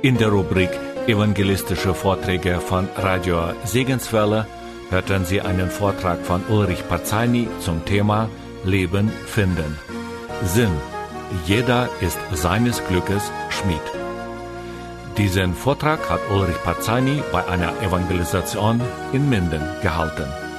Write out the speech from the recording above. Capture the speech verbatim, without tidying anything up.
In der Rubrik Evangelistische Vorträge von Radio Segenswelle hörten Sie einen Vortrag von Ulrich Parzani zum Thema Leben finden. Sinn. Jeder ist seines Glückes Schmied. Diesen Vortrag hat Ulrich Parzani bei einer Evangelisation in Minden gehalten.